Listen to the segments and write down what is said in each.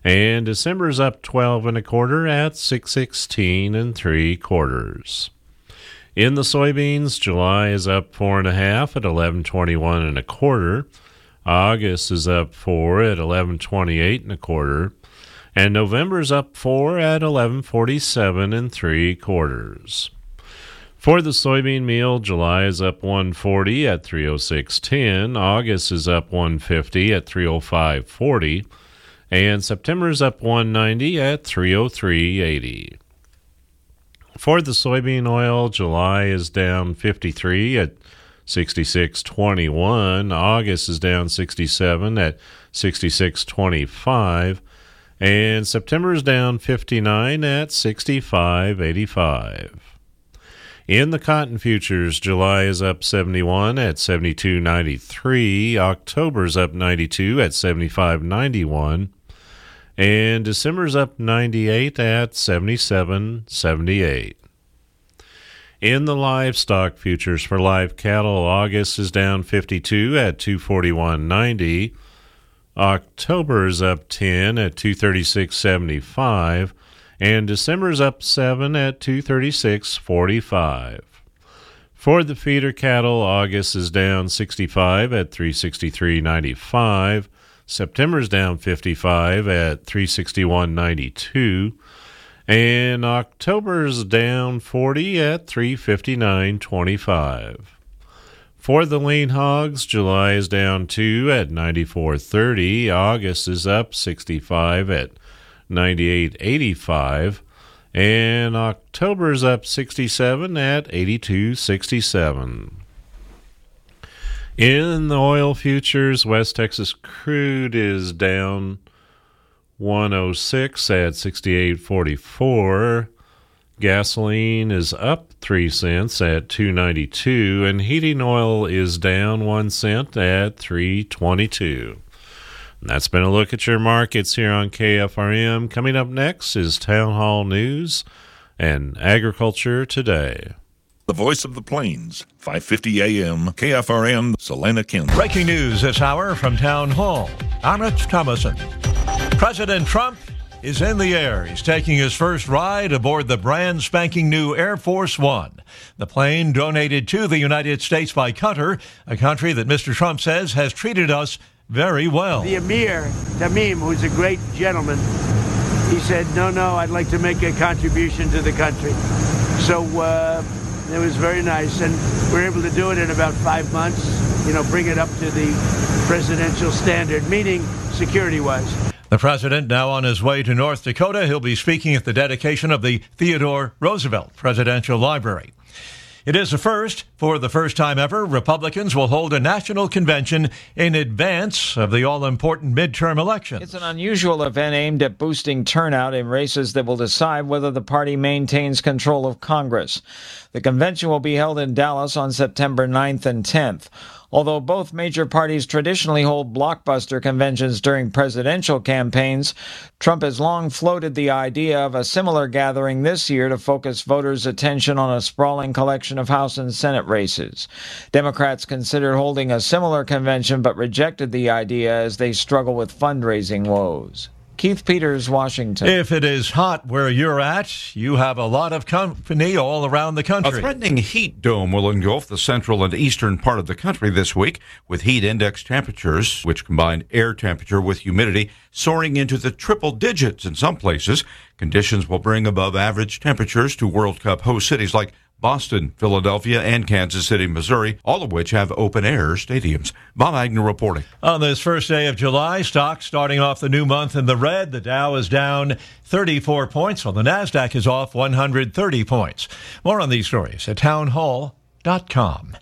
And December's up 12 1/4 at 616 3/4. In the soybeans, July is up 4 1/2 at 1121 1/4. August is up 4 at 1128 1/4. And November's up 4 at 1147 3/4. For the soybean meal, July is up 140 at 306.10. August is up 150 at 305.40. And September's up 190 at 303.80. For the soybean oil, July is down 53 at 66.21. August is down 67 at 66.25. And September is down 59 at 65.85. In the cotton futures, July is up 71 at 72.93. October's up 92 at 75.91. And December's up 98 at 77.78. In the livestock futures for live cattle, August is down 52 at 241.90. October's up 10 at 236.75. And December's up 7 at 236.45. For the feeder cattle, August is down 65 at 363.95. September's down 55 at 361.92. And October's down 40 at 359.25. For the lean hogs, July is down 2 at 94.30. August is up 65 at 98.85. And October's up 67 at 82.67. In the oil futures, West Texas crude is down 106 at 68.44. Gasoline is up 3 cents at 2.92, and heating oil is down 1 cent at 3.22. And that's been a look at your markets here on KFRM. Coming up next is Town Hall News and Agriculture Today. The Voice of the Plains, 5:50 a.m., KFRM, Salina, Kansas. Breaking news this hour from Town Hall. Annette Thomason. President Trump is in the air. He's taking his first ride aboard the brand spanking new Air Force One. The plane donated to the United States by Qatar, a country that Mr. Trump says has treated us very well. The Emir Tamim, who's a great gentleman, he said, no, I'd like to make a contribution to the country. So it was very nice, and we were able to do it in about 5 months, bring it up to the presidential standard, meaning security-wise. The president now on his way to North Dakota. He'll be speaking at the dedication of the Theodore Roosevelt Presidential Library. It is a first. For the first time ever, Republicans will hold a national convention in advance of the all-important midterm elections. It's an unusual event aimed at boosting turnout in races that will decide whether the party maintains control of Congress. The convention will be held in Dallas on September 9th and 10th. Although both major parties traditionally hold blockbuster conventions during presidential campaigns, Trump has long floated the idea of a similar gathering this year to focus voters' attention on a sprawling collection of House and Senate races. Democrats considered holding a similar convention but rejected the idea as they struggle with fundraising woes. Keith Peters, Washington. If it is hot where you're at, you have a lot of company all around the country. A threatening heat dome will engulf the central and eastern part of the country this week, with heat index temperatures, which combine air temperature with humidity, soaring into the triple digits in some places. Conditions will bring above average temperatures to World Cup host cities like Boston, Philadelphia, and Kansas City, Missouri, all of which have open-air stadiums. Bob Agnew reporting. On this first day of July, stocks starting off the new month in the red. The Dow is down 34 points, while the NASDAQ is off 130 points. More on these stories at townhall.com.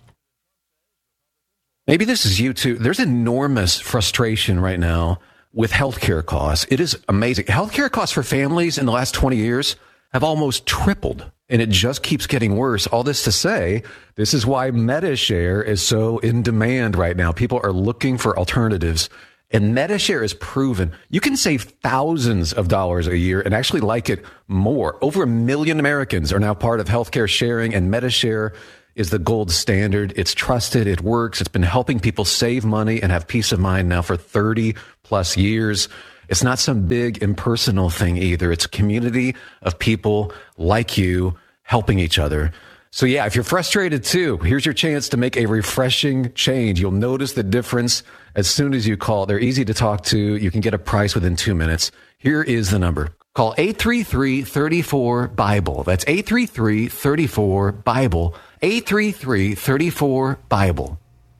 Maybe this is you too. There's enormous frustration right now with healthcare costs. It is amazing. Healthcare costs for families in the last 20 years have almost tripled, and it just keeps getting worse. All this to say, this is why MediShare is so in demand right now. People are looking for alternatives, and MediShare is proven you can save thousands of dollars a year and actually like it more. Over 1 million Americans are now part of healthcare sharing, and MediShare is the gold standard. It's trusted. It works. It's been helping people save money and have peace of mind now for 30 plus years. It's not some big impersonal thing either. It's a community of people like you helping each other. So yeah, if you're frustrated too, here's your chance to make a refreshing change. You'll notice the difference as soon as you call. They're easy to talk to. You can get a price within 2 minutes. Here is the number. Call 833-34-BIBLE. That's 833-34-BIBLE. 833-34-BIBLE.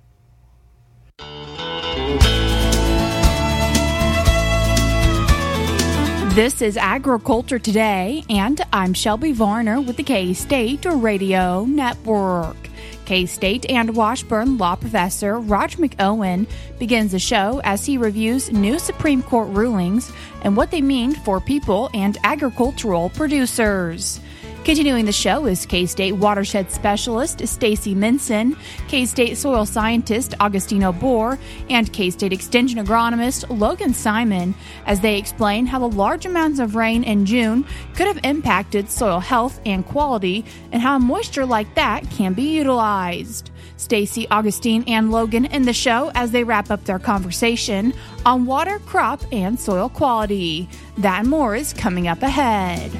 This is Agriculture Today, and I'm Shelby Varner with the K-State Radio Network. K-State and Washburn law professor Roger McEowen begins the show as he reviews new Supreme Court rulings and what they mean for people and agricultural producers. Continuing the show is K-State watershed specialist Stacy Minson, K-State soil scientist Augustino Bohr, and K-State extension agronomist Logan Simon as they explain how the large amounts of rain in June could have impacted soil health and quality and how moisture like that can be utilized. Stacy, Augustine, and Logan in the show as they wrap up their conversation on water, crop, and soil quality. That and more is coming up ahead.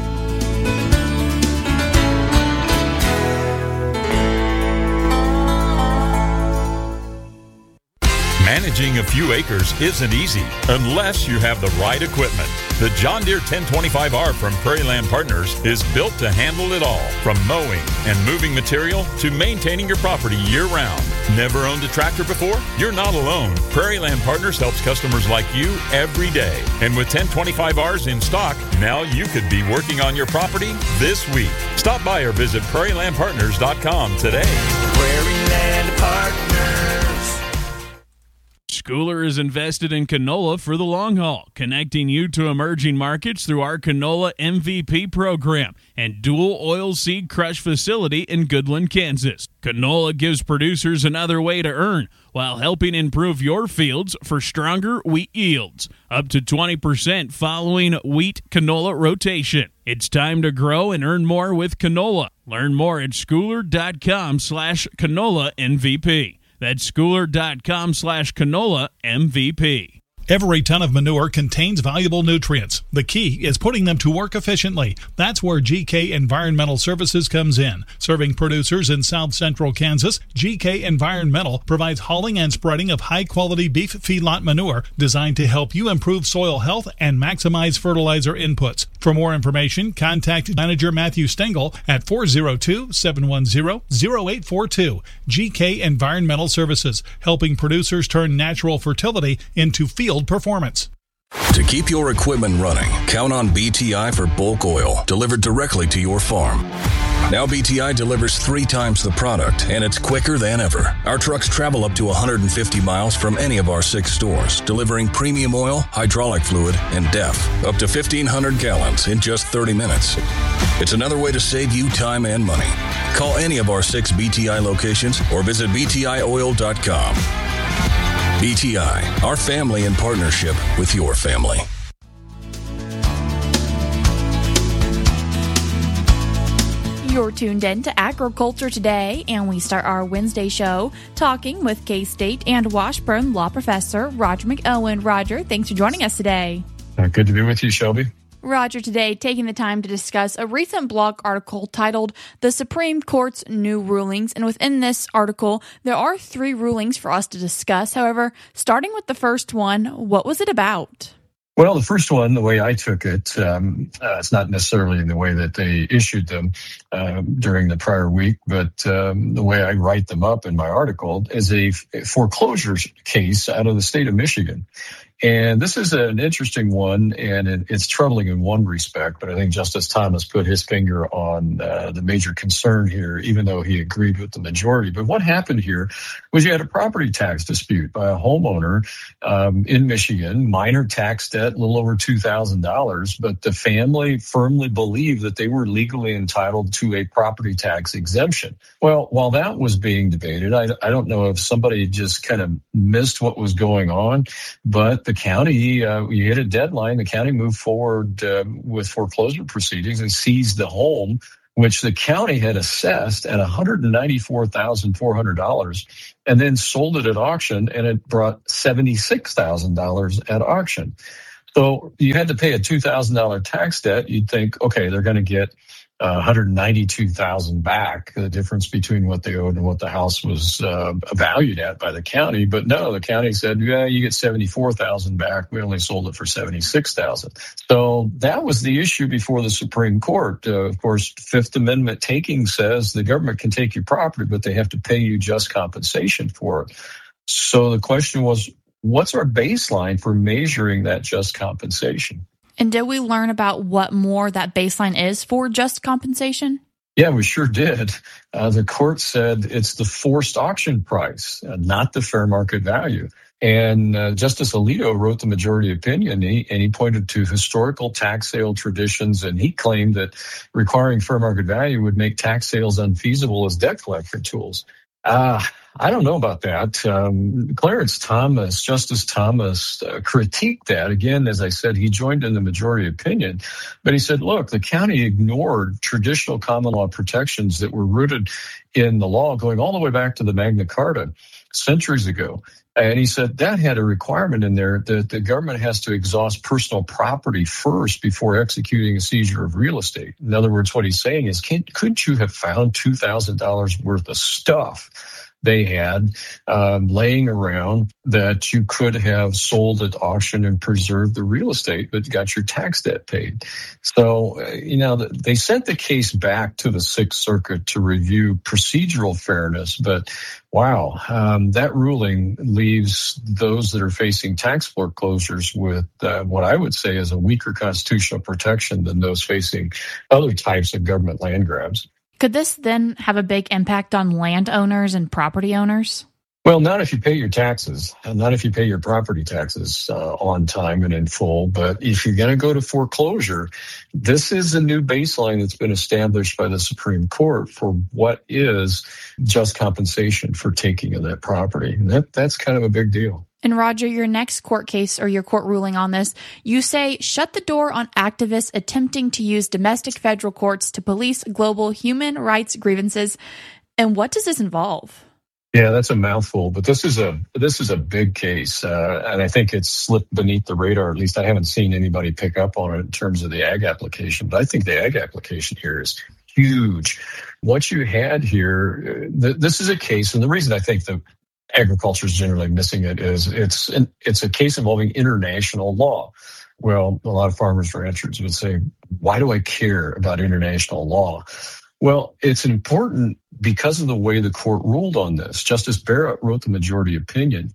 Managing a few acres isn't easy unless you have the right equipment. The John Deere 1025R from Prairie Land Partners is built to handle it all, from mowing and moving material to maintaining your property year-round. Never owned a tractor before? You're not alone. Prairie Land Partners helps customers like you every day. And with 1025Rs in stock, now you could be working on your property this week. Stop by or visit prairielandpartners.com today. Prairie Land Partners. Schooler is invested in canola for the long haul, connecting you to emerging markets through our Canola MVP program and dual oil seed crush facility in Goodland, Kansas. Canola gives producers another way to earn while helping improve your fields for stronger wheat yields, up to 20% following wheat canola rotation. It's time to grow and earn more with canola. Learn more at schooler.com/canola MVP. That's schooler.com/canola MVP. Every ton of manure contains valuable nutrients. The key is putting them to work efficiently. That's where GK Environmental Services comes in. Serving producers in South Central Kansas, GK Environmental provides hauling and spreading of high-quality beef feedlot manure designed to help you improve soil health and maximize fertilizer inputs. For more information, contact Manager Matthew Stengel at 402-710-0842. GK Environmental Services, helping producers turn natural fertility into field performance. To keep your equipment running, count on BTI for bulk oil delivered directly to your farm. Now BTI delivers 3 times the product, and it's quicker than ever. Our trucks travel up to 150 miles from any of our 6 stores, delivering premium oil, hydraulic fluid, and DEF, up to 1,500 gallons in just 30 minutes. It's another way to save you time and money. Call any of our 6 BTI locations or visit btioil.com. BTI, our family in partnership with your family. You're tuned in to Agriculture Today, and we start our Wednesday show talking with K-State and Washburn law professor Roger McEowen. Roger, thanks for joining us today. Good to be with you, Shelby. Roger, today taking the time to discuss a recent blog article titled The Supreme Court's New Rulings. And within this article, there are 3 rulings for us to discuss. However, starting with the first one, what was it about? Well, the first one, the way I took it, it's not necessarily in the way that they issued them during the prior week, but the way I write them up in my article is a foreclosure case out of the state of Michigan. And this is an interesting one, and it's troubling in one respect, but I think Justice Thomas put his finger on the major concern here, even though he agreed with the majority. But what happened here was you had a property tax dispute by a homeowner in Michigan, minor tax debt, a little over $2,000, but the family firmly believed that they were legally entitled to a property tax exemption. Well, while that was being debated, I don't know if somebody just kind of missed what was going on, but the county, you hit a deadline. The county moved forward with foreclosure proceedings and seized the home, which the county had assessed at $194,400, and then sold it at auction, and it brought $76,000 at auction. So you had to pay a $2,000 tax debt. You'd think, okay, they're going to get $192,000 back, the difference between what they owed and what the house was valued at by the county. But no, the county said, yeah, you get $74,000 back. We only sold it for $76,000. So that was the issue before the Supreme Court. Of course, Fifth Amendment taking says the government can take your property, but they have to pay you just compensation for it. So the question was, what's our baseline for measuring that just compensation? And did we learn about what more that baseline is for just compensation? Yeah, we sure did. The court said it's the forced auction price, not the fair market value. And Justice Alito wrote the majority opinion, and he pointed to historical tax sale traditions, and he claimed that requiring fair market value would make tax sales unfeasible as debt collection tools. I don't know about that. Clarence Thomas, Justice Thomas, critiqued that. Again, as I said, he joined in the majority opinion. But he said, look, the county ignored traditional common law protections that were rooted in the law going all the way back to the Magna Carta centuries ago. And he said that had a requirement in there that the government has to exhaust personal property first before executing a seizure of real estate. In other words, what he's saying is, couldn't you have found $2,000 worth of stuff they had laying around that you could have sold at auction and preserved the real estate, but got your tax debt paid? So, they sent the case back to the Sixth Circuit to review procedural fairness, but wow, that ruling leaves those that are facing tax foreclosures with what I would say is a weaker constitutional protection than those facing other types of government land grabs. Could this then have a big impact on landowners and property owners? Well, not if you pay your taxes, not if you pay your property taxes on time and in full. But if you're going to go to foreclosure, this is a new baseline that's been established by the Supreme Court for what is just compensation for taking of that property. And that's kind of a big deal. And Roger, your next court case or your court ruling on this, you say shut the door on activists attempting to use domestic federal courts to police global human rights grievances. And what does this involve? Yeah, that's a mouthful, but this is a big case, and I think it's slipped beneath the radar. At least I haven't seen anybody pick up on it in terms of the ag application, but I think the ag application here is huge. What you had here, this is a case, and the reason I think the agriculture is generally missing it is it's a case involving international law. Well, a lot of farmers and ranchers would say, why do I care about international law? Well, it's important because of the way the court ruled on this. Justice Barrett wrote the majority opinion,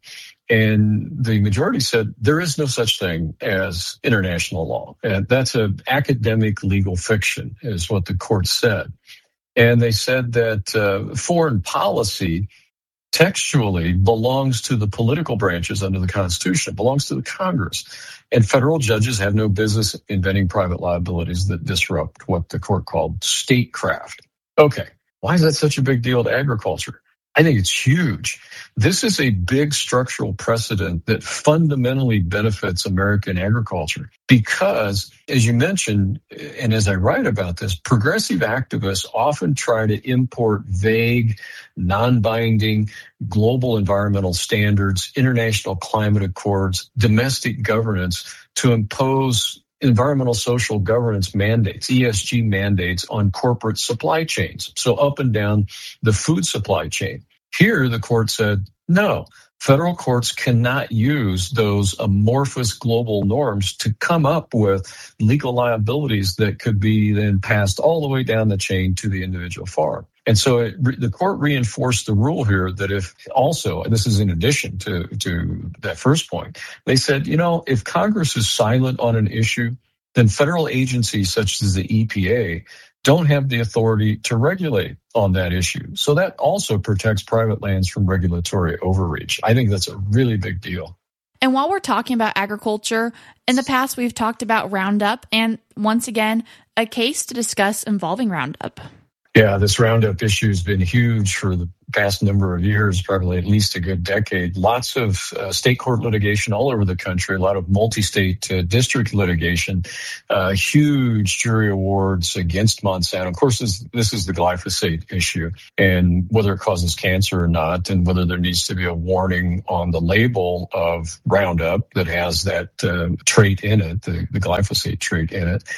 and the majority said there is no such thing as international law. And that's an academic legal fiction, is what the court said. And they said that foreign policy textually belongs to the political branches under the Constitution. It belongs to the Congress. And federal judges have no business inventing private liabilities that disrupt what the court called statecraft. Okay, why is that such a big deal to agriculture? I think it's huge. This is a big structural precedent that fundamentally benefits American agriculture because, as you mentioned, and as I write about this, progressive activists often try to import vague, non-binding global environmental standards, international climate accords, domestic governance to impose environmental social governance mandates, ESG mandates on corporate supply chains, so up and down the food supply chain. Here, the court said, no, federal courts cannot use those amorphous global norms to come up with legal liabilities that could be then passed all the way down the chain to the individual farm. And so the court reinforced the rule here that if also, and this is in addition to that first point, they said, if Congress is silent on an issue, then federal agencies such as the EPA don't have the authority to regulate on that issue. So that also protects private lands from regulatory overreach. I think that's a really big deal. And while we're talking about agriculture, in the past we've talked about Roundup, and once again, a case to discuss involving Roundup. Yeah, this Roundup issue has been huge for the past number of years, probably at least a good decade, lots of state court litigation all over the country, a lot of multi-state district litigation, huge jury awards against Monsanto. Of course, this is the glyphosate issue and whether it causes cancer or not, and whether there needs to be a warning on the label of Roundup that has that trait in it, the glyphosate trait in it.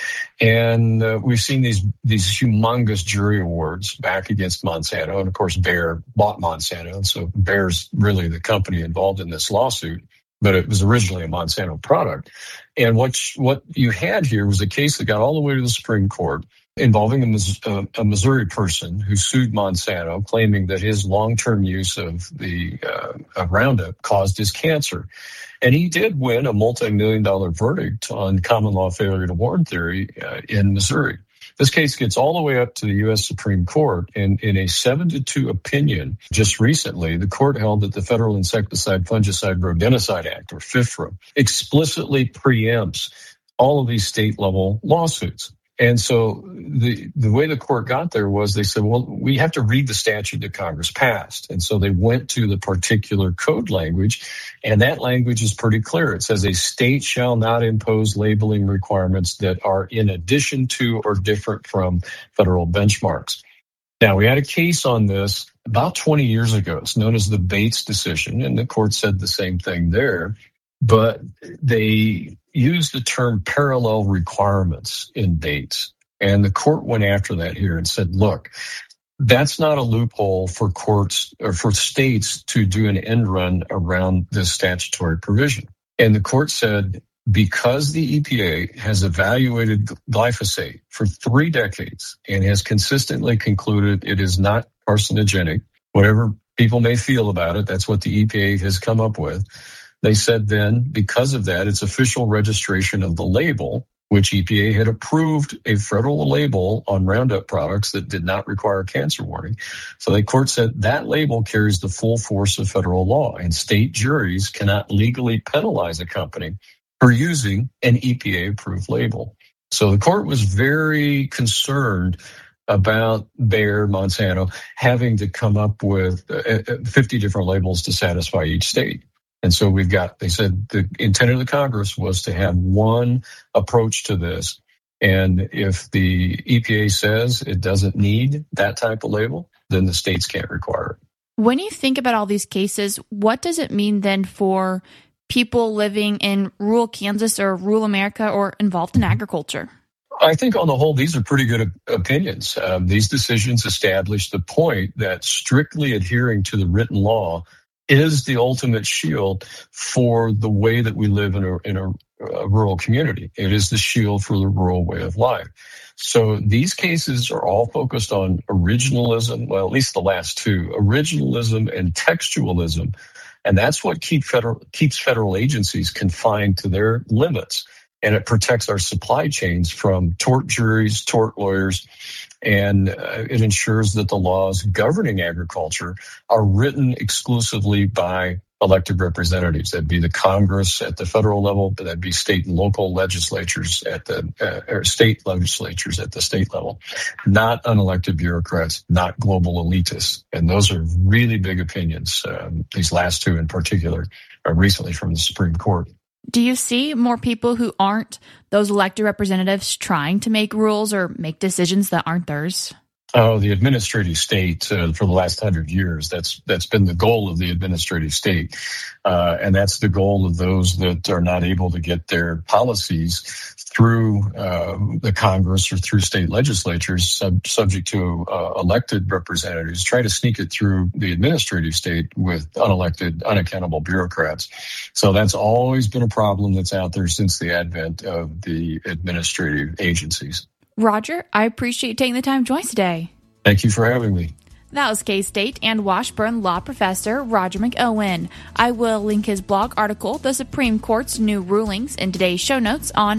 And we've seen these humongous jury awards back against Monsanto. And of course, Bayer bought Monsanto. And so Bayer's really the company involved in this lawsuit, but it was originally a Monsanto product. And what you had here was a case that got all the way to the Supreme Court involving a Missouri person who sued Monsanto, claiming that his long-term use of the Roundup caused his cancer. And he did win a multi-million-dollar verdict on common law failure to warn theory in Missouri. This case gets all the way up to the U.S. Supreme Court, and in a 7-2 opinion just recently, the court held that the Federal Insecticide, Fungicide, Rodenticide Act, or FIFRA, explicitly preempts all of these state-level lawsuits. And so the way the court got there was they said, well, we have to read the statute that Congress passed. And so they went to the particular code language, and that language is pretty clear. It says a state shall not impose labeling requirements that are in addition to or different from federal benchmarks. Now, we had a case on this about 20 years ago. It's known as the Bates decision, and the court said the same thing there. But they used the term parallel requirements in Bates. And the court went after that here and said, look, that's not a loophole for courts or for states to do an end run around this statutory provision. And the court said, because the EPA has evaluated glyphosate for 3 decades and has consistently concluded it is not carcinogenic, whatever people may feel about it, that's what the EPA has come up with. They said then, because of that, its official registration of the label, which EPA had approved a federal label on Roundup products that did not require cancer warning. So the court said that label carries the full force of federal law, and state juries cannot legally penalize a company for using an EPA-approved label. So the court was very concerned about Bayer, Monsanto, having to come up with 50 different labels to satisfy each state. And so they said the intent of the Congress was to have one approach to this. And if the EPA says it doesn't need that type of label, then the states can't require it. When you think about all these cases, what does it mean then for people living in rural Kansas or rural America or involved in agriculture? I think on the whole, these are pretty good opinions. These decisions establish the point that strictly adhering to the written law is the ultimate shield for the way that we live in a rural community. It is the shield for the rural way of life. So these cases are all focused on originalism, well, at least the last two, originalism and textualism. And that's what keeps federal agencies confined to their limits. And it protects our supply chains from tort juries, tort lawyers, and it ensures that the laws governing agriculture are written exclusively by elected representatives. That'd be the Congress at the federal level, but that'd be state and local legislatures at the or state legislatures at the state level, not unelected bureaucrats, not global elitists. And those are really big opinions. These last two in particular are recently from the Supreme Court. Do you see more people who aren't those elected representatives trying to make rules or make decisions that aren't theirs? Oh, the administrative state for the last 100 years. That's been the goal of the administrative state. And that's the goal of those that are not able to get their policies through the Congress or through state legislatures subject to elected representatives, try to sneak it through the administrative state with unelected, unaccountable bureaucrats. So that's always been a problem that's out there since the advent of the administrative agencies. Roger, I appreciate you taking the time to join us today. Thank you for having me. That was K-State and Washburn law professor Roger McOwen. I will link his blog article, The Supreme Court's New Rulings, in today's show notes on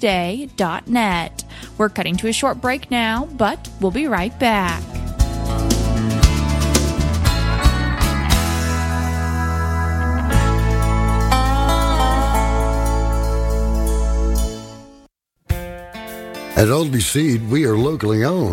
agtoday.net. We're cutting to a short break now, but we'll be right back. At Oldie Seed, we are locally owned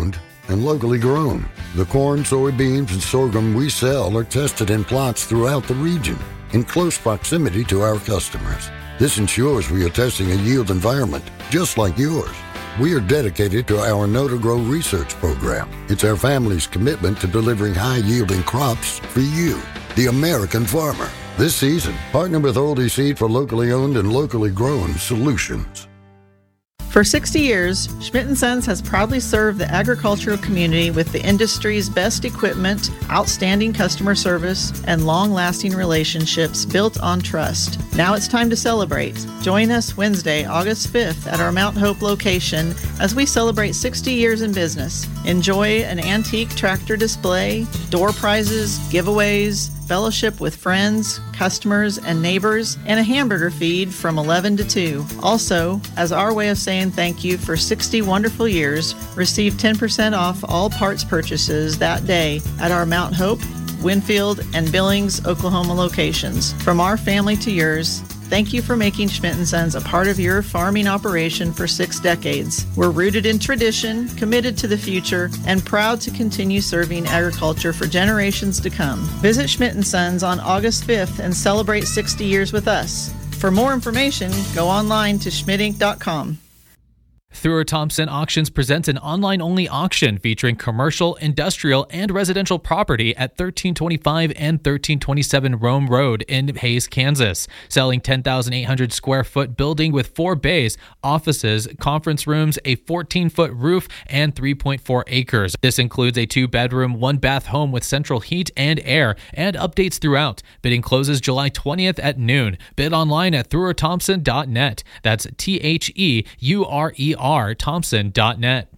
and locally grown. The corn, soybeans, and sorghum we sell are tested in plots throughout the region in close proximity to our customers. This ensures we are testing a yield environment just like yours. We are dedicated to our Know to Grow research program. It's our family's commitment to delivering high-yielding crops for you, the American farmer. This season, partner with Oldie Seed for locally owned and locally grown solutions. For 60 years, Schmidt & Sons has proudly served the agricultural community with the industry's best equipment, outstanding customer service, and long-lasting relationships built on trust. Now it's time to celebrate. Join us Wednesday, August 5th at our Mount Hope location as we celebrate 60 years in business. Enjoy an antique tractor display, door prizes, giveaways, fellowship with friends, customers, and neighbors, and a hamburger feed from 11 to 2. Also, as our way of saying thank you for 60 wonderful years, receive 10% off all parts purchases that day at our Mount Hope, Winfield, and Billings, Oklahoma locations. From our family to yours, thank you for making Schmidt & Sons a part of your farming operation for 6 decades. We're rooted in tradition, committed to the future, and proud to continue serving agriculture for generations to come. Visit Schmidt & Sons on August 5th and celebrate 60 years with us. For more information, go online to schmidtinc.com. Thrower Thompson Auctions presents an online-only auction featuring commercial, industrial, and residential property at 1325 and 1327 Rome Road in Hays, Kansas. Selling 10,800 square foot building with 4 bays, offices, conference rooms, a 14-foot roof, and 3.4 acres. This includes a 2-bedroom, 1-bath home with central heat and air, and updates throughout. Bidding closes July 20th at noon. Bid online at threwerthompson.net. That's THEURER Thompson.net.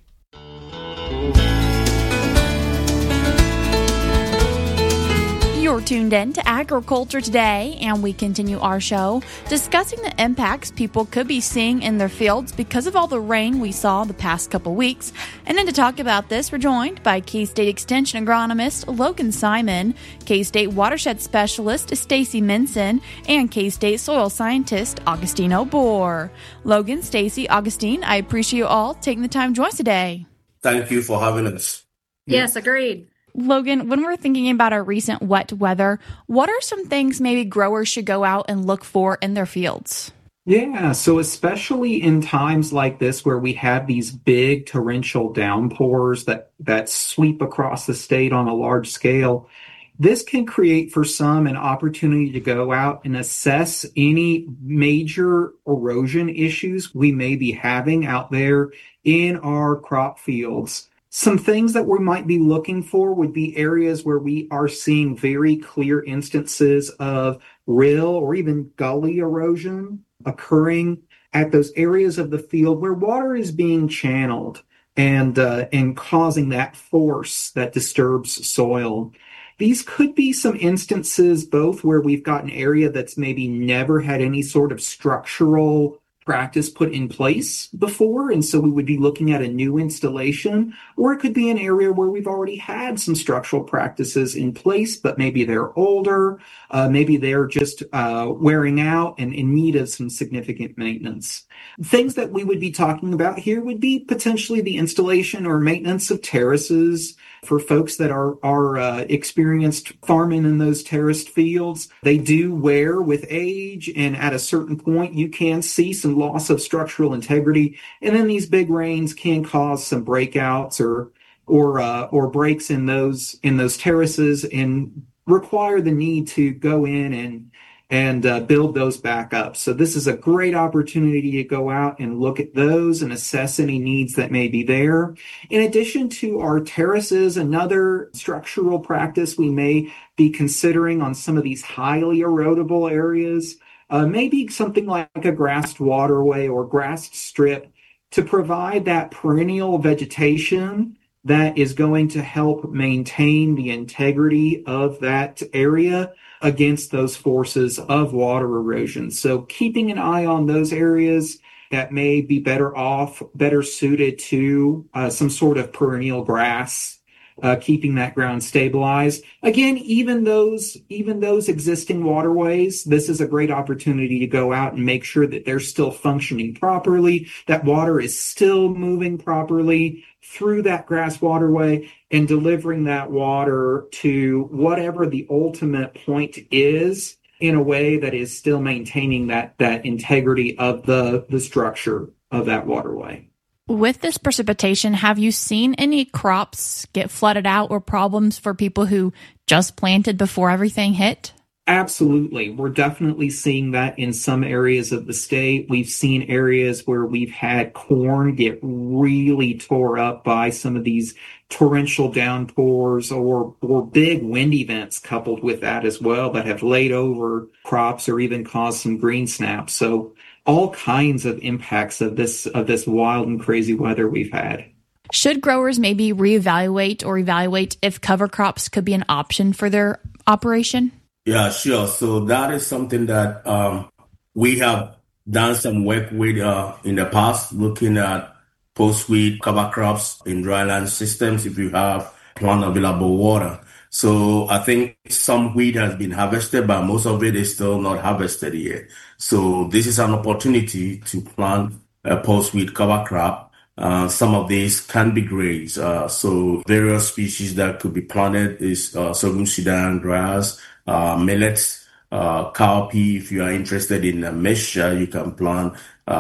You're tuned in to Agriculture Today, and we continue our show discussing the impacts people could be seeing in their fields because of all the rain we saw the past couple weeks. And then to talk about this, we're joined by K-State Extension agronomist Logan Simon, K-State watershed specialist Stacy Minson, and K-State soil scientist Augustine O'Bohr. Logan, Stacy, Augustine, I appreciate you all taking the time to join us today. Thank you for having us. Yes, agreed. Logan, when we're thinking about our recent wet weather, what are some things maybe growers should go out and look for in their fields? Yeah, so especially in times like this where we have these big torrential downpours that sweep across the state on a large scale, this can create for some an opportunity to go out and assess any major erosion issues we may be having out there in our crop fields. Some things that we might be looking for would be areas where we are seeing very clear instances of rill or even gully erosion occurring at those areas of the field where water is being channeled and causing that force that disturbs soil. These could be some instances both where we've got an area that's maybe never had any sort of structural practice put in place before, and so we would be looking at a new installation, or it could be an area where we've already had some structural practices in place, but maybe they're older, maybe they're just wearing out and in need of some significant maintenance. Things that we would be talking about here would be potentially the installation or maintenance of terraces for folks that are experienced farming in those terraced fields. They do wear with age, and at a certain point you can see some loss of structural integrity, and then these big rains can cause some breakouts or breaks in those terraces and require the need to go in and build those back up. So this is a great opportunity to go out and look at those and assess any needs that may be there. In addition to our terraces, another structural practice we may be considering on some of these highly erodible areas, maybe something like a grassed waterway or grassed strip to provide that perennial vegetation that is going to help maintain the integrity of that area against those forces of water erosion. So keeping an eye on those areas that may be better suited to some sort of perennial grass keeping that ground stabilized. Again, even those existing waterways, this is a great opportunity to go out and make sure that they're still functioning properly, that water is still moving properly through that grass waterway and delivering that water to whatever the ultimate point is in a way that is still maintaining that integrity of the structure of that waterway. With this precipitation, have you seen any crops get flooded out or problems for people who just planted before everything hit? Absolutely. We're definitely seeing that in some areas of the state. We've seen areas where we've had corn get really tore up by some of these torrential downpours or big wind events coupled with that as well that have laid over crops or even caused some green snaps. So all kinds of impacts of this wild and crazy weather we've had. Should growers maybe reevaluate or evaluate if cover crops could be an option for their operation? Yeah, sure. So that is something that we have done some work with in the past, looking at post-weed cover crops in dryland systems if you have plant available water. So I think some wheat has been harvested, but most of it is still not harvested yet. So this is an opportunity to plant a post-weed cover crop. Some of these can be grades. So various species that could be planted is sorghum Sudan grass, millets, cowpea. If you are interested in a mixture, you can plant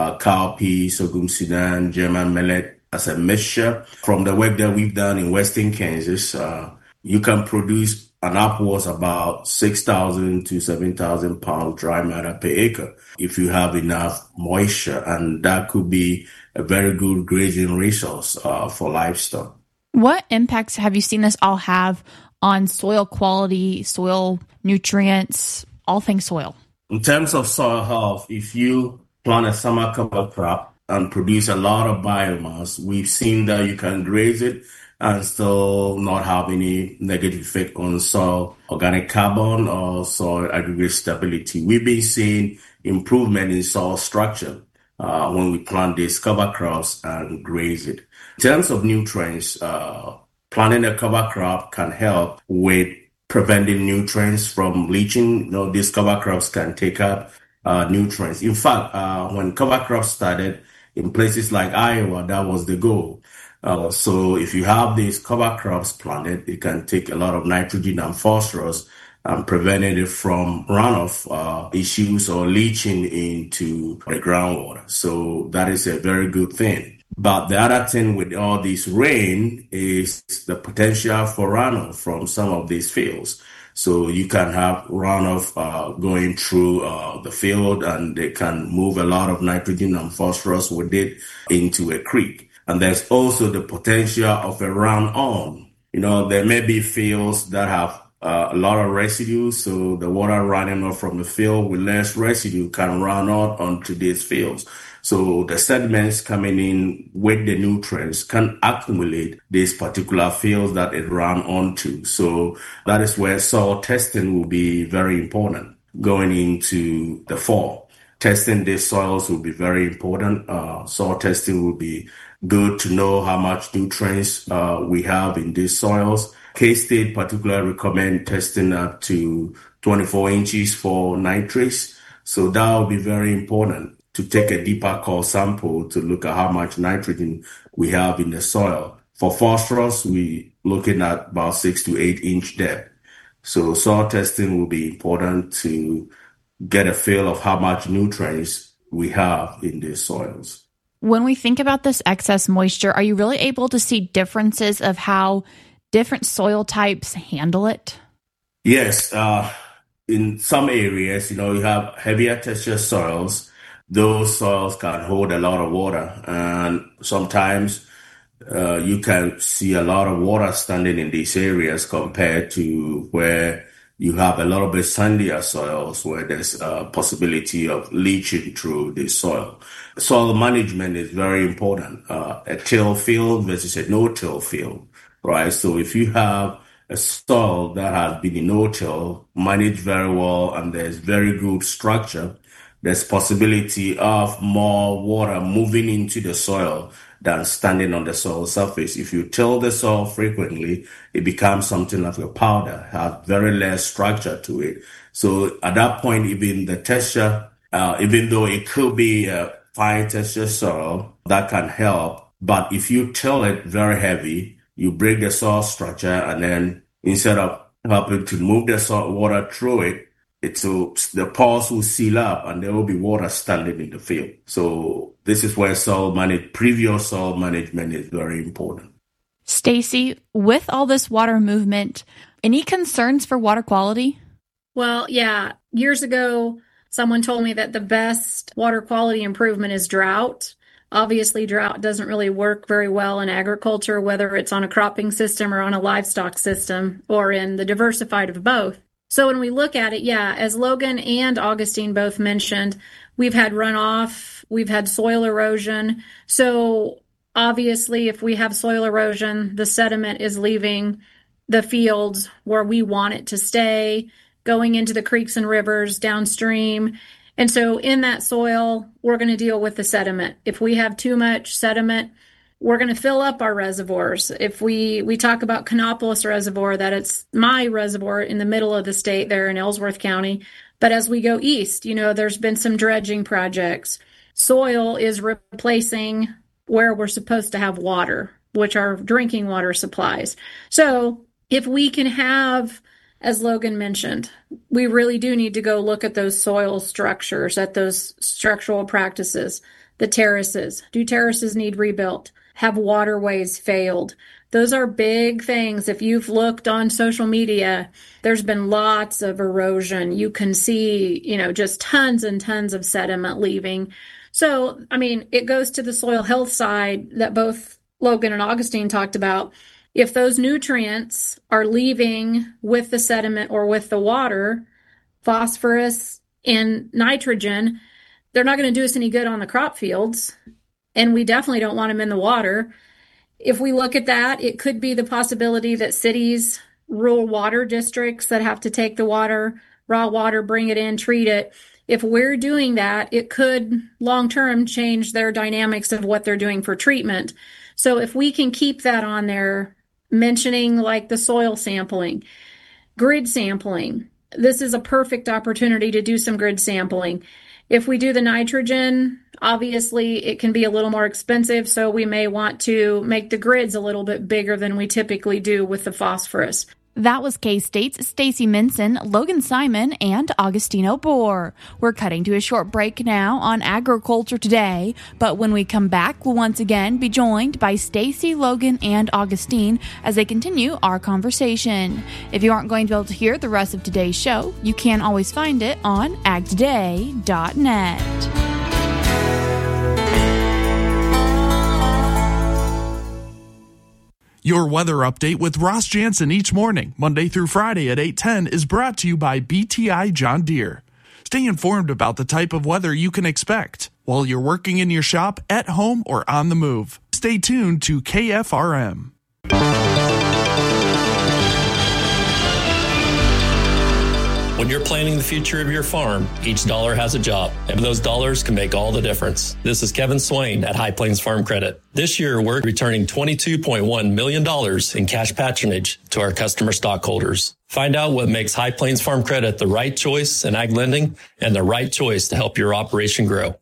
cowpea, sorghum Sudan, German millet as a mixture. From the work that we've done in Western Kansas, you can produce an upwards about 6,000 to 7,000 pounds dry matter per acre if you have enough moisture, and that could be a very good grazing resource for livestock. What impacts have you seen this all have on soil quality, soil nutrients, all things soil? In terms of soil health, if you plant a summer cover crop and produce a lot of biomass, we've seen that you can graze it and still not have any negative effect on soil organic carbon or soil aggregate stability. We've been seeing improvement in soil structure when we plant these cover crops and graze it. In terms of nutrients, planting a cover crop can help with preventing nutrients from leaching. These cover crops can take up nutrients. In fact, when cover crops started in places like Iowa, that was the goal. So if you have these cover crops planted, it can take a lot of nitrogen and phosphorus and preventing it from runoff issues or leaching into the groundwater. So that is a very good thing. But the other thing with all this rain is the potential for runoff from some of these fields. So you can have runoff going through the field, and they can move a lot of nitrogen and phosphorus with it into a creek. And there's also the potential of a run-on. There may be fields that have a lot of residue, so the water running off from the field with less residue can run out onto these fields. So the sediments coming in with the nutrients can accumulate these particular fields that it ran onto. So that is where soil testing will be very important going into the fall. Testing these soils will be very important. Soil testing will be good to know how much nutrients we have in these soils. K-State particularly recommend testing up to 24 inches for nitrates. So that will be very important to take a deeper core sample to look at how much nitrogen we have in the soil. For phosphorus, we're looking at about 6 to 8 inch depth. So soil testing will be important to get a feel of how much nutrients we have in these soils. When we think about this excess moisture, are you really able to see differences of how different soil types handle it? Yes. In some areas, you have heavier texture soils. Those soils can hold a lot of water, and sometimes you can see a lot of water standing in these areas compared to where you have a little bit sandier soils where there's a possibility of leaching through the soil. Soil management is very important. A till field versus a no-till field, right? So if you have a soil that has been in no-till, managed very well, and there's very good structure, there's possibility of more water moving into the soil than standing on the soil surface. If you till the soil frequently, it becomes something like a powder, has very less structure to it. So at that point, even the texture, even though it could be a fine texture soil, that can help. But if you till it very heavy, you break the soil structure, and then instead of helping to move the salt water through it, the pores will seal up and there will be water standing in the field. So this is where previous soil management is very important. Stacy, with all this water movement, any concerns for water quality? Well, yeah. Years ago, someone told me that the best water quality improvement is drought. Obviously, drought doesn't really work very well in agriculture, whether it's on a cropping system or on a livestock system or in the diversified of both. So when we look at it, yeah, as Logan and Augustine both mentioned, we've had runoff, we've had soil erosion. So obviously, if we have soil erosion, the sediment is leaving the fields where we want it to stay, going into the creeks and rivers downstream. And so in that soil, we're going to deal with the sediment. If we have too much sediment, we're going to fill up our reservoirs. If we talk about Canopolis Reservoir, that it's my reservoir in the middle of the state there in Ellsworth County. But as we go east, there's been some dredging projects. Soil is replacing where we're supposed to have water, which are drinking water supplies. So if we can have, as Logan mentioned, we really do need to go look at those soil structures, at those structural practices, the terraces. Do terraces need rebuilt? Have waterways failed? Those are big things. If you've looked on social media, there's been lots of erosion. You can see, just tons and tons of sediment leaving. So, it goes to the soil health side that both Logan and Augustine talked about. If those nutrients are leaving with the sediment or with the water, phosphorus and nitrogen, they're not going to do us any good on the crop fields. And we definitely don't want them in the water. If we look at that, it could be the possibility that cities, rural water districts that have to take the water, raw water, bring it in, treat it. If we're doing that, it could long-term change their dynamics of what they're doing for treatment. So if we can keep that on there, mentioning like the soil sampling, grid sampling, this is a perfect opportunity to do some grid sampling. If we do the nitrogen, obviously it can be a little more expensive, so we may want to make the grids a little bit bigger than we typically do with the phosphorus. That was K-State's Stacy Minson, Logan Simon, and Augustino Bohr. We're cutting to a short break now on Agriculture Today, but when we come back, we'll once again be joined by Stacy, Logan, and Augustine as they continue our conversation. If you aren't going to be able to hear the rest of today's show, you can always find it on agtoday.net. Your weather update with Ross Jansen each morning, Monday through Friday at 8:10, is brought to you by BTI John Deere. Stay informed about the type of weather you can expect while you're working in your shop, at home, or on the move. Stay tuned to KFRM. When you're planning the future of your farm, each dollar has a job, and those dollars can make all the difference. This is Kevin Swain at High Plains Farm Credit. This year, we're returning $22.1 million in cash patronage to our customer stockholders. Find out what makes High Plains Farm Credit the right choice in ag lending and the right choice to help your operation grow.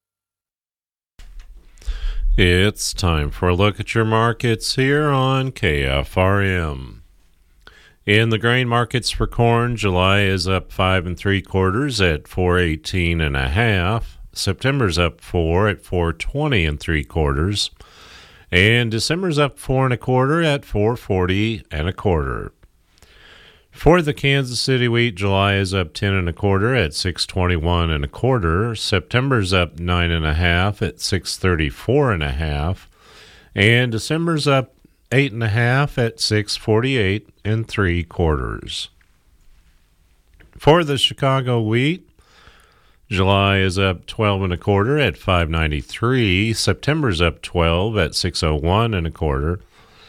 It's time for a look at your markets here on KFRM. In the grain markets for corn, July is up 5 3/4 at 418.5. September's up 4 at 420 3/4, and December's up 4 1/4 at 440 1/4. For the Kansas City wheat, July is up 10 1/4 at 621 1/4. September's up 9 1/2 at 634 1/2, and December's up 8 1/2 at 648 3/4. For the Chicago wheat, July is up 12 1/4 at 593. September's up 12 at 601 1/4,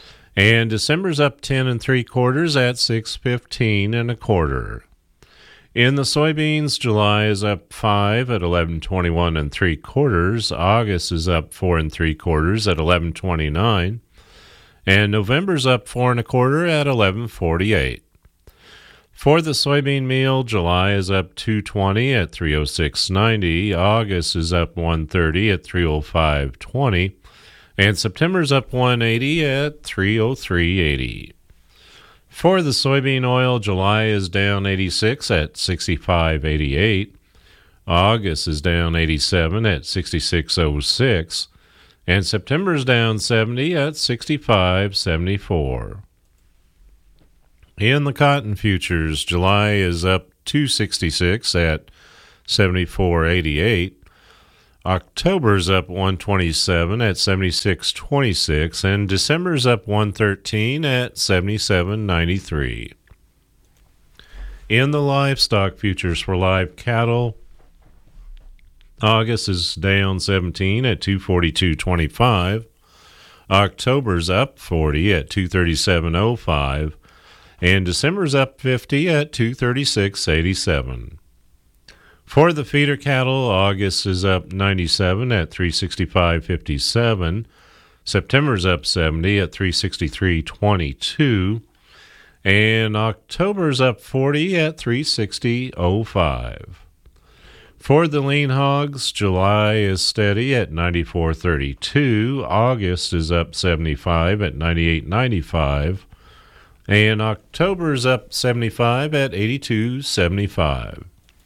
and December's up 10 3/4 at 615 1/4. In the soybeans, July is up 5 at 11.21 3/4. August is up 4 3/4 at 11.29, and November's up 4 1/4 at 11.48. For the soybean meal, July is up 2.20 at 306.90. August is up 1.30 at 305.20, and September's up 1.80 at 303.80. For the soybean oil, July is down 86 at 65.88. August is down 87 at 66.06. And September is down 70 at 65.74. In the cotton futures, July is up 266 at 74.88. October's up 127 at 76.26, and December's up 113 at 77.93. In the livestock futures for live cattle, August is down 17 at 242.25. October's up 40 at 237.05, and December's up 50 at 236.87. For the feeder cattle, August is up 97 at 365.57. September's up 70 at 363.22. And October's up 40 at 360.05. For the lean hogs, July is steady at 94.32. August is up 75 at 98.95. And October's up 75 at 82.75.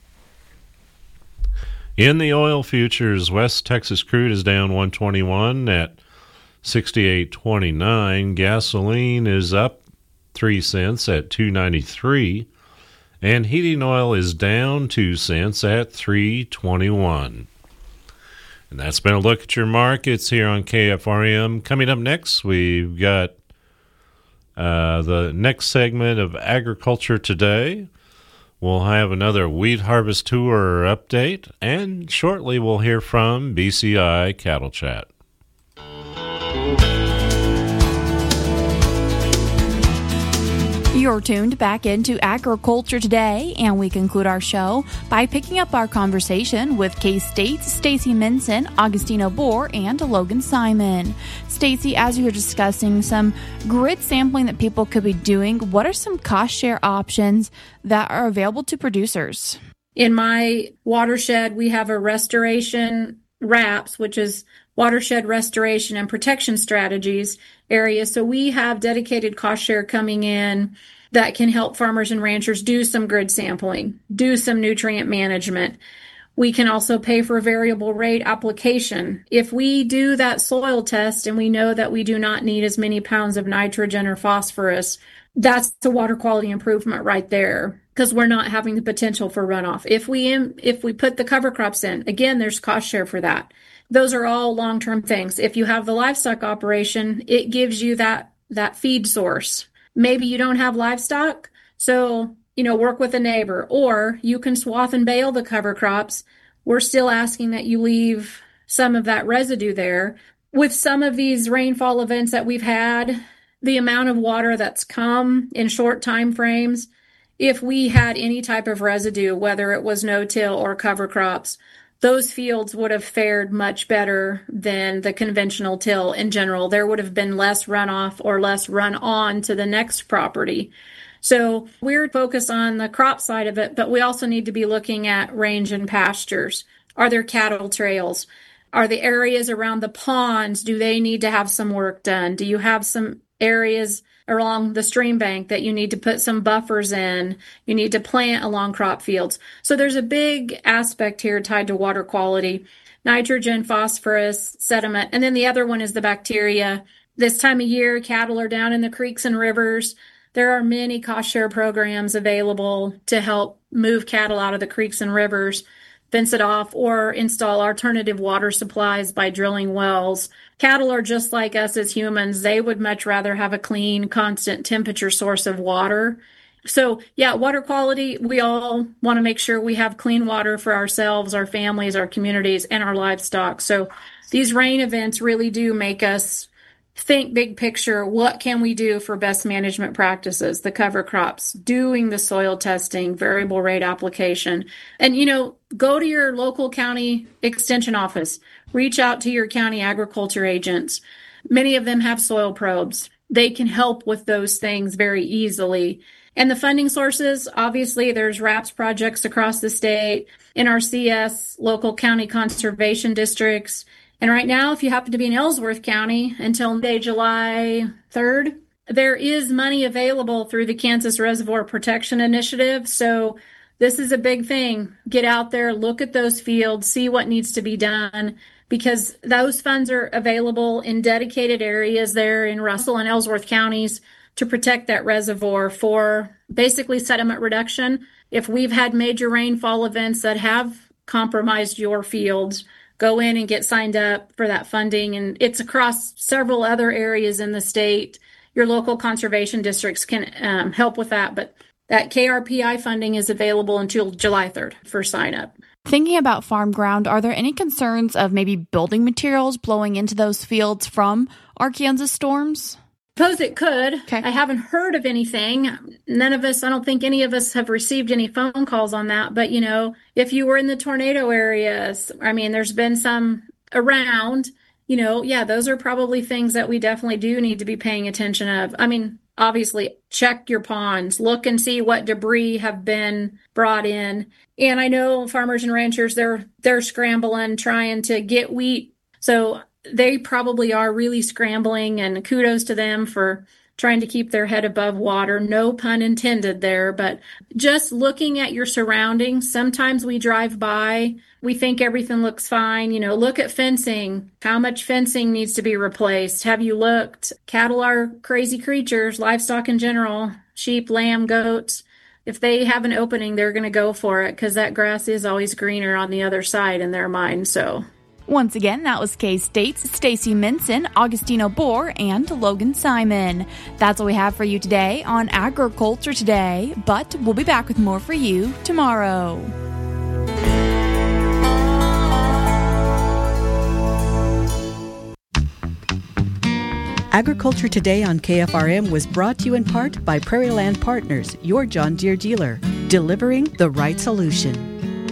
In the oil futures, West Texas crude is down 121 at 68.29. Gasoline is up 3 cents at 2.93. And heating oil is down 2 cents at 3.21. And that's been a look at your markets here on KFRM. Coming up next, we've got the next segment of Agriculture Today. We'll have another wheat harvest tour update, and shortly we'll hear from BCI Cattle Chat. You're tuned back into Agriculture Today, and we conclude our show by picking up our conversation with K-State's Stacy Minson, Augustino Bohr, and Logan Simon. Stacy, as you're discussing some grid sampling that people could be doing, what are some cost share options that are available to producers? In my watershed, we have a restoration RAPS, which is Watershed Restoration and Protection Strategies area. So we have dedicated cost share coming in that can help farmers and ranchers do some grid sampling, do some nutrient management. We can also pay for variable rate application. If we do that soil test and we know that we do not need as many pounds of nitrogen or phosphorus, that's a water quality improvement right there, because we're not having the potential for runoff. If we put the cover crops in, again, there's cost share for that. Those are all long-term things. If you have the livestock operation, it gives you that feed source. Maybe you don't have livestock, so work with a neighbor, or you can swath and bale the cover crops. We're still asking that you leave some of that residue there. With some of these rainfall events that we've had, the amount of water that's come in short time frames, if we had any type of residue, whether it was no-till or cover crops, those fields would have fared much better than the conventional till in general. There would have been less runoff or less run on to the next property. So we're focused on the crop side of it, but we also need to be looking at range and pastures. Are there cattle trails? Are the areas around the ponds, do they need to have some work done? Do you have some areas along the stream bank that you need to put some buffers in? You need to plant along crop fields. So there's a big aspect here tied to water quality, nitrogen, phosphorus, sediment, and then the other one is the bacteria. This time of year, cattle are down in the creeks and rivers. There are many cost share programs available to help move cattle out of the creeks and rivers, fence it off, or install alternative water supplies by drilling wells. Cattle are just like us as humans. They would much rather have a clean, constant temperature source of water. So, water quality, we all want to make sure we have clean water for ourselves, our families, our communities, and our livestock. So these rain events really do make us think big picture. What can we do for best management practices, the cover crops, doing the soil testing, variable rate application, and, go to your local county extension office, reach out to your county agriculture agents. Many of them have soil probes. They can help with those things very easily. And the funding sources, obviously, there's RAPS projects across the state, NRCS, local county conservation districts. And right now, if you happen to be in Ellsworth County until July 3rd, there is money available through the Kansas Reservoir Protection Initiative. So this is a big thing. Get out there, look at those fields, see what needs to be done, because those funds are available in dedicated areas there in Russell and Ellsworth counties to protect that reservoir for basically sediment reduction. If we've had major rainfall events that have compromised your fields, go in and get signed up for that funding. And it's across several other areas in the state. Your local conservation districts can help with that. But that KRPI funding is available until July 3rd for sign up. Thinking about farm ground, are there any concerns of maybe building materials blowing into those fields from our Kansas storms? Suppose it could. Okay. I haven't heard of anything. None of us, I don't think any of us have received any phone calls on that. But, if you were in the tornado areas, there's been some around, those are probably things that we definitely do need to be paying attention of. Obviously, check your ponds, look and see what debris have been brought in. And I know farmers and ranchers, they're scrambling, trying to get wheat. So they probably are really scrambling, and kudos to them for trying to keep their head above water. No pun intended there, but just looking at your surroundings. Sometimes we drive by, we think everything looks fine. Look at fencing. How much fencing needs to be replaced? Have you looked? Cattle are crazy creatures, livestock in general, sheep, lamb, goats. If they have an opening, they're going to go for it because that grass is always greener on the other side in their mind. So once again, that was K-State's Stacy Minson, Augustino Bohr, and Logan Simon. That's all we have for you today on Agriculture Today, but we'll be back with more for you tomorrow. Agriculture Today on KFRM was brought to you in part by Prairie Land Partners, your John Deere dealer, delivering the right solution.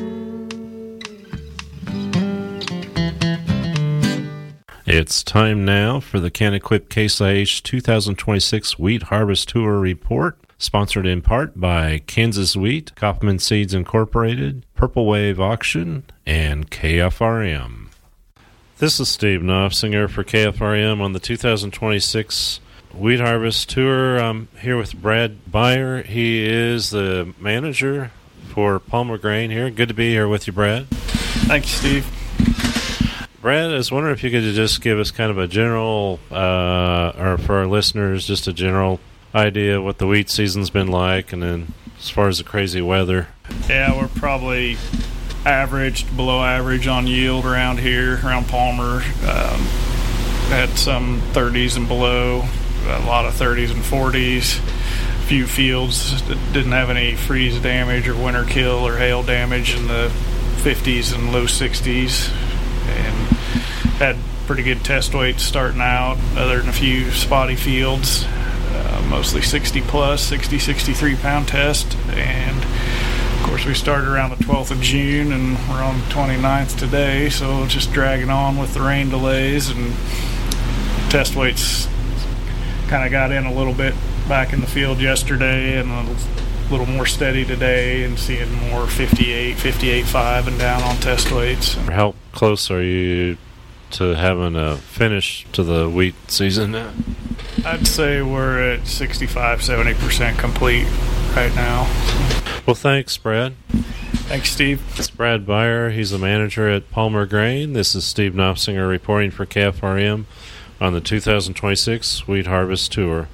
It's time now for the Can-Equip Case IH 2026 Wheat Harvest Tour Report, sponsored in part by Kansas Wheat, Kaufman Seeds Incorporated, Purple Wave Auction, and KFRM. This is Steve Knopfsinger for KFRM on the 2026 Wheat Harvest Tour. I'm here with Brad Beyer. He is the manager for Palmer Grain here. Good to be here with you, Brad. Thank you, Steve. Brad, I was wondering if you could just give us kind of a general, or for our listeners, just a general idea of what the wheat season's been like, and then as far as the crazy weather. Yeah, we're probably below average on yield around here, around Palmer. Had some 30s and below, a lot of 30s and 40s. A few fields that didn't have any freeze damage or winter kill or hail damage in the 50s and low 60s. And had pretty good test weights starting out, other than a few spotty fields, mostly 60 plus, 60, 63 pound test. And of course we started around the 12th of June and we're on the 29th today, so just dragging on with the rain delays, and test weights kind of got in a little bit back in the field yesterday and a little more steady today, and seeing more 58, 58.5 and down on test weights. How close are you to having a finish to the wheat season now? I'd say we're at 65, 70% complete right now. Well, thanks, Brad. Thanks, Steve. It's Brad Beyer. He's the manager at Palmer Grain. This is Steve Knopfsinger reporting for KFRM on the 2026 Wheat Harvest Tour.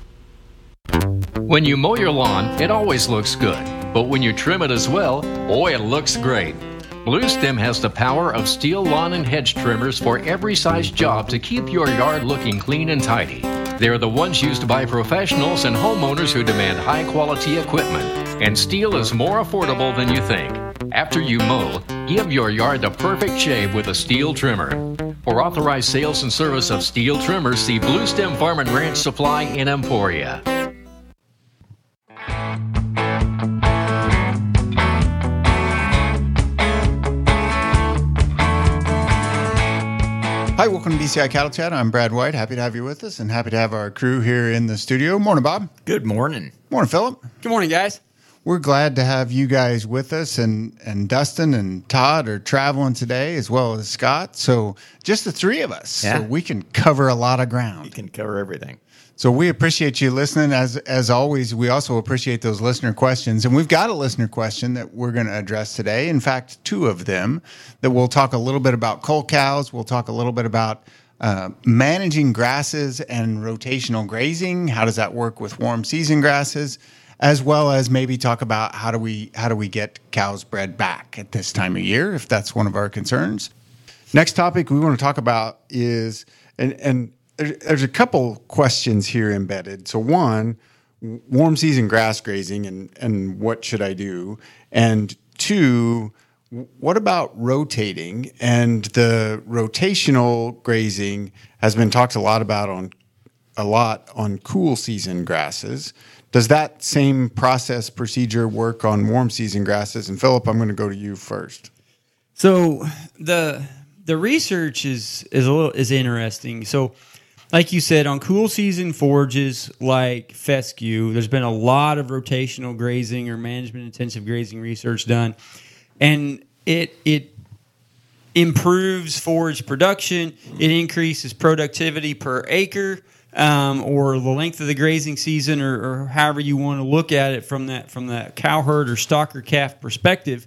When you mow your lawn, it always looks good. But when you trim it as well, boy, it looks great. Bluestem has the power of steel lawn and hedge trimmers for every size job to keep your yard looking clean and tidy. They're the ones used by professionals and homeowners who demand high-quality equipment. And steel is more affordable than you think. After you mow, give your yard the perfect shave with a steel trimmer. For authorized sales and service of steel trimmers, see Blue Stem Farm and Ranch Supply in Emporia. Hi, welcome to BCI Cattle Chat. I'm Brad White. Happy to have you with us and happy to have our crew here in the studio. Morning, Bob. Good morning. Morning, Philip. Good morning, guys. We're glad to have you guys with us, and Dustin and Todd are traveling today, as well as Scott. So just the three of us. Yeah. So we can cover a lot of ground. You can cover everything. So we appreciate you listening. As always, we also appreciate those listener questions. And we've got a listener question that we're going to address today. In fact, two of them that we'll talk a little bit about cull cows. We'll talk a little bit about managing grasses and rotational grazing. How does that work with warm season grasses? As well as maybe talk about how do we get cows bred back at this time of year, if that's one of our concerns. Next topic we want to talk about is, and there's a couple questions here embedded. So one, warm season grass grazing and what should I do? And two, what about rotating? And the rotational grazing has been talked a lot on cool season grasses. Does that same process procedure work on warm season grasses? And Philip, I'm going to go to you first. So the research is interesting. So, like you said, on cool season forages like fescue, there's been a lot of rotational grazing or management intensive grazing research done, and it improves forage production. It increases productivity per acre, or the length of the grazing season, or however you want to look at it from that cow herd or stocker calf perspective.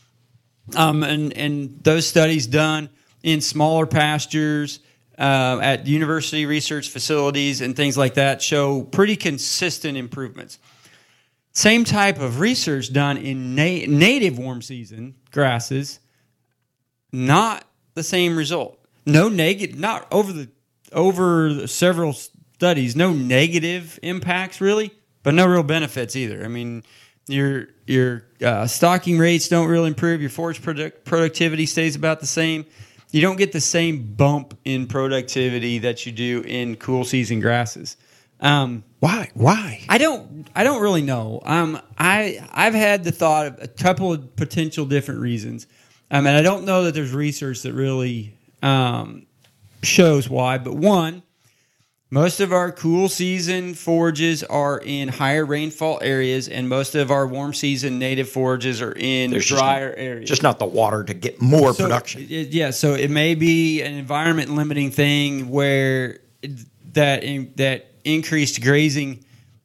And those studies done in smaller pastures, at university research facilities and things like that show pretty consistent improvements. Same type of research done in native warm season grasses, not the same result. No negative, not over several studies, no negative impacts really, but no real benefits either. I mean, your stocking rates don't really improve. Your forage productivity stays about the same. You don't get the same bump in productivity that you do in cool season grasses. Why? I don't really know. I've had the thought of a couple of potential different reasons. And I don't know that there's research that really shows why. But one, most of our cool season forages are in higher rainfall areas, and most of our warm season native forages are in drier areas. Just not the water to get more production. So it may be an environment limiting thing where that increased grazing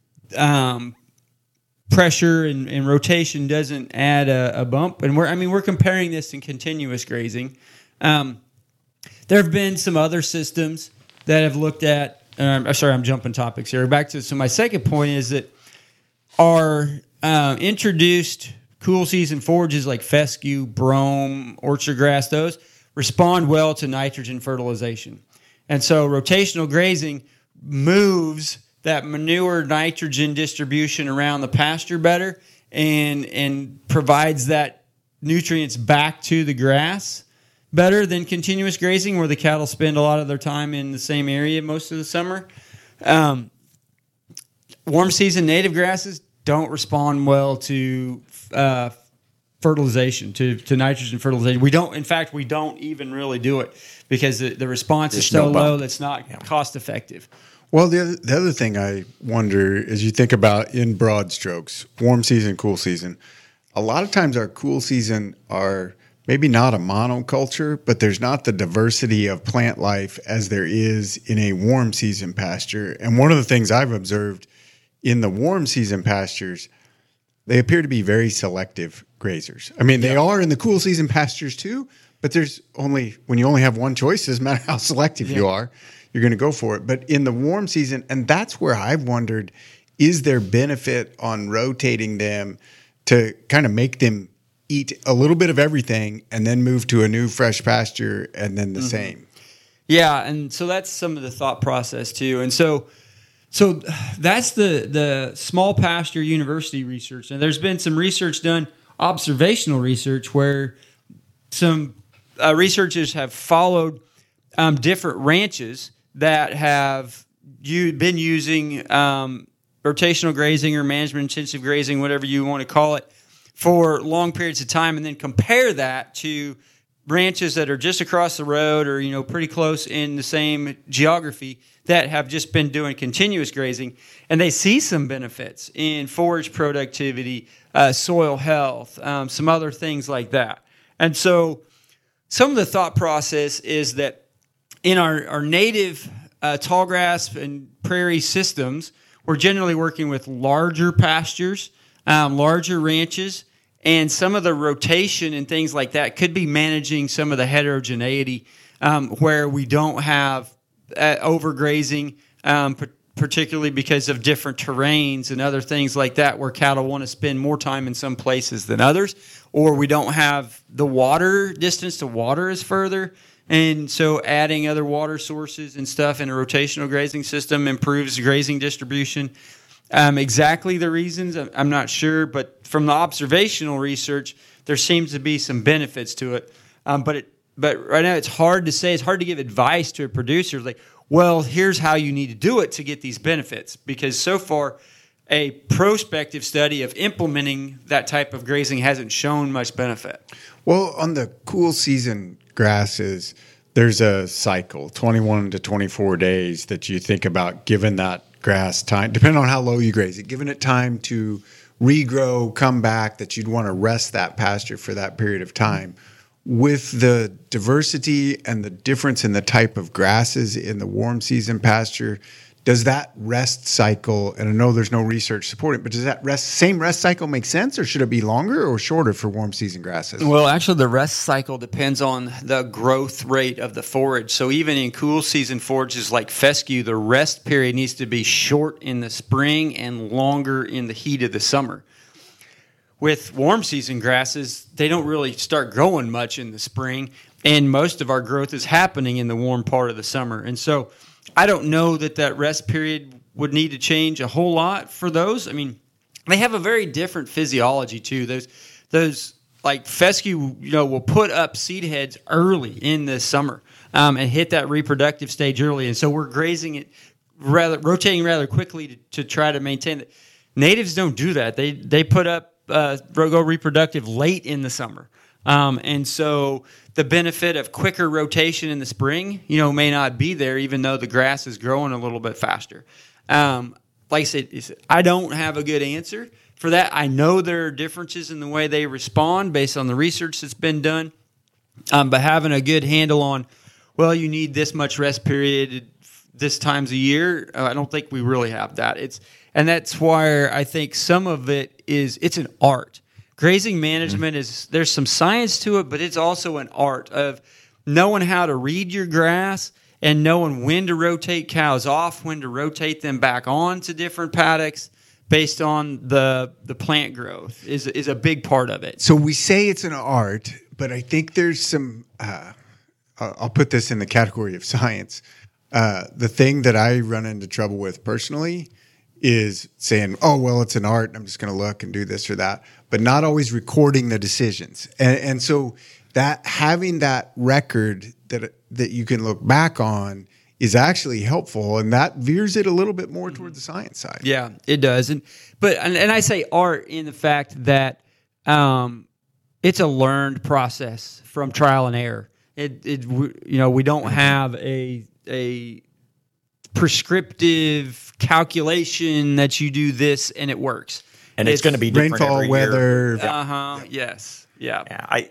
pressure and rotation doesn't add a bump. And we're comparing this in continuous grazing. There have been some other systems that have looked at. Sorry, I'm jumping topics here. So my second point is that our introduced cool season forages like fescue, brome, orchard grass, those respond well to nitrogen fertilization. And so rotational grazing moves that manure nitrogen distribution around the pasture better and provides that nutrients back to the grass better than continuous grazing, where the cattle spend a lot of their time in the same area most of the summer. Warm season native grasses don't respond well to fertilization, to nitrogen fertilization. We don't even really do it because the response is so low that's not cost effective. Well, the other thing I wonder is, you think about in broad strokes, warm season, cool season. A lot of times our cool season are maybe not a monoculture, but there's not the diversity of plant life as there is in a warm season pasture. And one of the things I've observed in the warm season pastures, they appear to be very selective grazers. I mean, they are in the cool season pastures too, but when you only have one choice, it doesn't matter how selective you are, you're going to go for it. But in the warm season, and that's where I've wondered, is there benefit on rotating them to kind of make them eat a little bit of everything and then move to a new fresh pasture and then the same? Yeah, and so that's some of the thought process too. And so that's the small pasture university research. And there's been some research done, observational research, where some researchers have followed different ranches that have been using rotational grazing or management intensive grazing, whatever you want to call it, for long periods of time, and then compare that to ranches that are just across the road or, pretty close in the same geography that have just been doing continuous grazing, and they see some benefits in forage productivity, soil health, some other things like that. And so some of the thought process is that in our native tallgrass and prairie systems, we're generally working with larger pastures, larger ranches, and some of the rotation and things like that could be managing some of the heterogeneity where we don't have overgrazing, particularly because of different terrains and other things like that, where cattle want to spend more time in some places than others, or we don't have the water distance to water is further. And so adding other water sources and stuff in a rotational grazing system improves grazing distribution. Exactly the reasons, I'm not sure, but from the observational research, there seems to be some benefits to it. But right now it's hard to say. It's hard to give advice to a producer like, well, here's how you need to do it to get these benefits, because so far a prospective study of implementing that type of grazing hasn't shown much benefit. Well, on the cool season grasses, there's a cycle, 21 to 24 days, that you think about giving that grass time, depending on how low you graze it, giving it time to regrow, come back, that you'd want to rest that pasture for that period of time. With the diversity and the difference in the type of grasses in the warm season pasture, does that rest cycle, and I know there's no research supporting, but does that same rest cycle make sense, or should it be longer or shorter for warm season grasses? Well, actually, the rest cycle depends on the growth rate of the forage. So even in cool season forages like fescue, the rest period needs to be short in the spring and longer in the heat of the summer. With warm season grasses, they don't really start growing much in the spring, and most of our growth is happening in the warm part of the summer. And so I don't know that rest period would need to change a whole lot for those. I mean, they have a very different physiology too. Those like fescue, will put up seed heads early in the summer and hit that reproductive stage early. And so we're grazing it rotating rather quickly to try to maintain it. Natives don't do that. They put up go reproductive late in the summer. And so the benefit of quicker rotation in the spring, may not be there, even though the grass is growing a little bit faster. Like I said, I don't have a good answer for that. I know there are differences in the way they respond based on the research that's been done. But having a good handle on, well, you need this much rest period this times a year, I don't think we really have that. And that's why I think some of it's an art. Grazing management there's some science to it, but it's also an art of knowing how to read your grass and knowing when to rotate cows off, when to rotate them back on to different paddocks based on the plant growth is a big part of it. So we say it's an art, but I think there's some, I'll put this in the category of science. The thing that I run into trouble with personally is saying, oh, well, it's an art, and I'm just going to look and do this or that, but not always recording the decisions. And so that having that record that you can look back on is actually helpful, and that veers it a little bit more toward the science side. Yeah, it does. And I say art in the fact that it's a learned process from trial and error. We don't have a prescriptive calculation that you do this and it works. And it's going to be different rainfall, every weather. year. Yes. Yeah.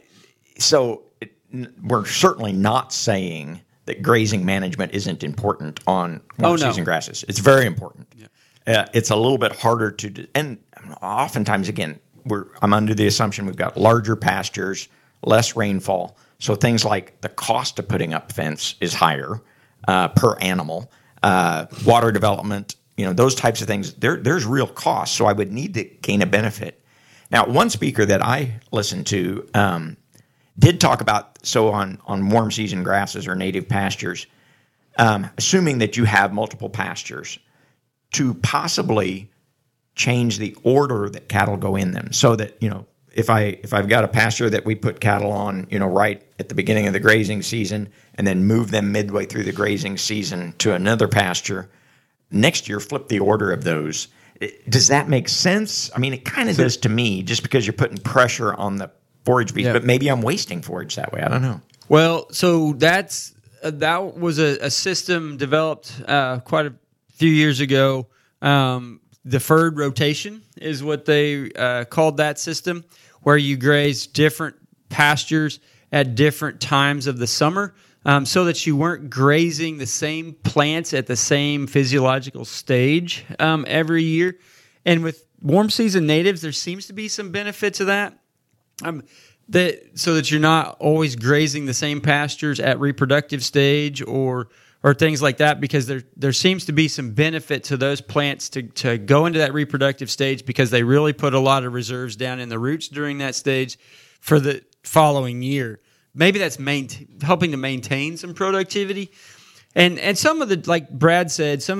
We're certainly not saying that grazing management isn't important on warm season grasses. It's very important. Yeah. It's a little bit harder to, and oftentimes, again, I'm under the assumption we've got larger pastures, less rainfall. So things like the cost of putting up fence is higher per animal. Water development, those types of things, there's real cost. So I would need to gain a benefit. Now, one speaker that I listened to did talk about, on warm season grasses or native pastures, assuming that you have multiple pastures, to possibly change the order that cattle go in them so that, if I've got a pasture that we put cattle on, right at the beginning of the grazing season, and then move them midway through the grazing season to another pasture, next year flip the order of those. Does that make sense? I mean, it kind of does to me, just because you're putting pressure on the forage beast, but maybe I'm wasting forage that way. I don't know. Well, so that was a system developed quite a few years ago. Deferred rotation is what they called that system, where you graze different pastures at different times of the summer, so that you weren't grazing the same plants at the same physiological stage every year. And with warm season natives, there seems to be some benefit to that. So that you're not always grazing the same pastures at reproductive stage or things like that, because there seems to be some benefit to those plants to go into that reproductive stage, because they really put a lot of reserves down in the roots during that stage for the following year. Maybe that's helping to maintain some productivity. And some of the, like Brad said, some